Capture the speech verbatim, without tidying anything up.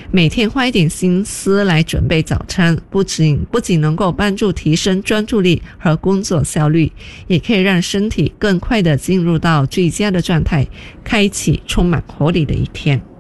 每天花一点心思来准备早餐，不仅不仅能够帮助提升专注力和工作效率，也可以让身体更快地进入到最佳的状态，开启充满活力的一天。